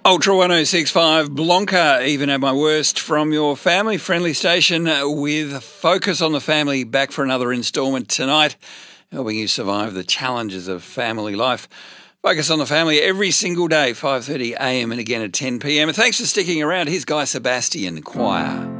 Ultra 1065 Blanca, even at my worst, from your family friendly station with Focus on the Family, back for another instalment tonight, helping you survive the challenges of family life. Focus on the Family every single day, 5:30 a.m. and again at 10 p.m. And thanks for sticking around. Here's Guy Sebastian Choir.